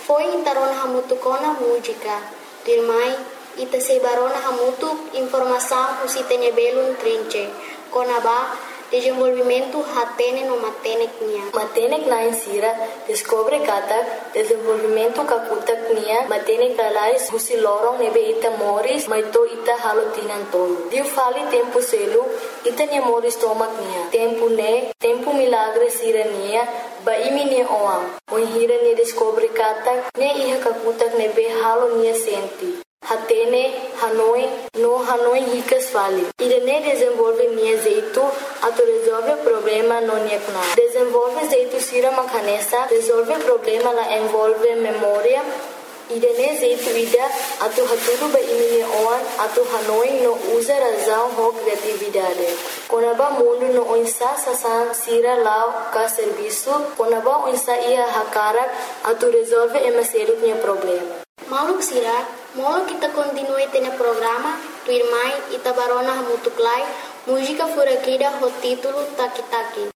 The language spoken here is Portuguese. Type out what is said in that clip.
Foi intarona hamutu kona música. Dirmai, ita sebarona hamutu informação que se tenha belum trinche. Kona ba, desenvolvimento hatene no matenek nia. Matenek na insira, descobre katak, desenvolvimento kakutak nia, matenek lalais husi lorong nebe ita moris, maito ita halotinan tolo. Diu fali tempo selu, ita nia moris tomak nia. Tempo milagre sira nia, ba imi nia oam. Oi hira nia descobre katak, ne iha kakutak nebe halo nia senti. Hatene, Hanoi ricas fali. Irene desenvolve nia jeito, ato resolve problema no nia kuna. Desenvolve jeito sira makanesa, resolve problema la envolve memória. Irene jeito ida, ato haturu ba imi nia oan, ato Hanoi no usa razão ho criatividade. Konaba mundo no onsa sasan sira lao ka serviço, konaba onsa ia hakarak, ato resolve emaseru nia problema. Mauluk sira, molo kita continue tene programa, tu irmai ita barona hamutuklai, música furakida ho título Taki Taki.